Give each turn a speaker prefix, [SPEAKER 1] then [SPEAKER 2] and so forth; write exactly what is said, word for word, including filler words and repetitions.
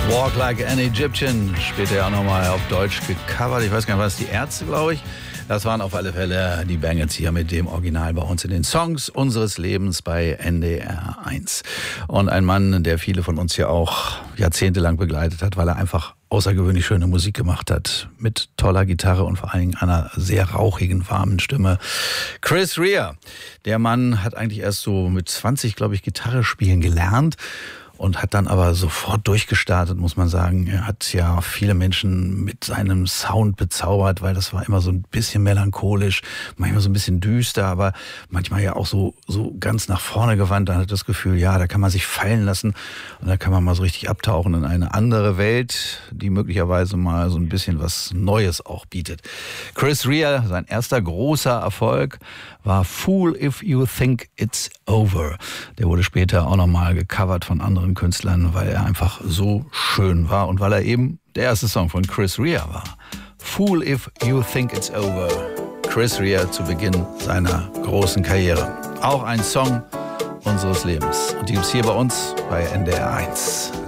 [SPEAKER 1] Walk Like an Egyptian, später ja auch nochmal auf Deutsch gecovert. Ich weiß gar nicht, was die Ärzte, glaube ich. Das waren auf alle Fälle die Bangles hier mit dem Original bei uns in den Songs unseres Lebens bei N D R eins. Und ein Mann, der viele von uns ja auch jahrzehntelang begleitet hat, weil er einfach außergewöhnlich schöne Musik gemacht hat. Mit toller Gitarre und vor allen Dingen einer sehr rauchigen, warmen Stimme. Chris Rea. Der Mann hat eigentlich erst so mit zwanzig, glaube ich, Gitarre spielen gelernt. Und hat dann aber sofort durchgestartet, muss man sagen. Er hat ja viele Menschen mit seinem Sound bezaubert, weil das war immer so ein bisschen melancholisch, manchmal so ein bisschen düster, aber manchmal ja auch so so ganz nach vorne gewandt. Dann hat das Gefühl, ja, da kann man sich fallen lassen und da kann man mal so richtig abtauchen in eine andere Welt, die möglicherweise mal so ein bisschen was Neues auch bietet. Chris Rea, sein erster großer Erfolg war Fool If You Think It's Over. Der wurde später auch nochmal gecovert von anderen Künstlern, weil er einfach so schön war und weil er eben der erste Song von Chris Rea war. Fool If You Think It's Over. Chris Rea zu Beginn seiner großen Karriere. Auch ein Song unseres Lebens. Und die gibt's hier bei uns bei N D R eins.